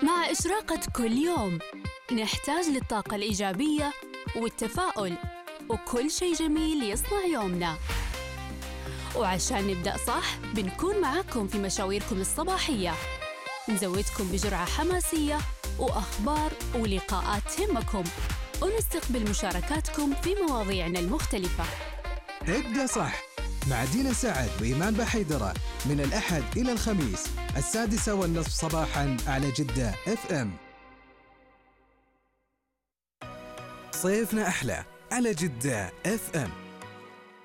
مع إشراقة كل يوم نحتاج للطاقة الإيجابية والتفاؤل وكل شيء جميل يصنع يومنا. وعشان نبدأ صح بنكون معاكم في مشاويركم الصباحية، نزودكم بجرعة حماسية وأخبار ولقاءات تهمكم، ونستقبل مشاركاتكم في مواضيعنا المختلفة. ابدأ صح مع دينا سعد وإيمان بحيدرة من الأحد إلى الخميس 6:30 صباحاً على جدة FM. صيفنا أحلى على جدة FM.